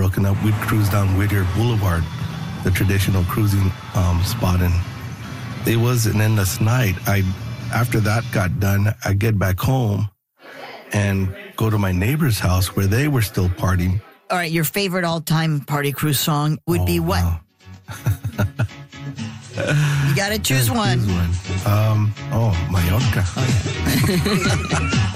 broken up, we'd cruise down Whittier Boulevard, the traditional cruising spot. And then this night, after that got done, I get back home and go to my neighbor's house where they were still partying. All right, your favorite all-time party cruise song would be what? Wow. You got to choose one. Mallorca.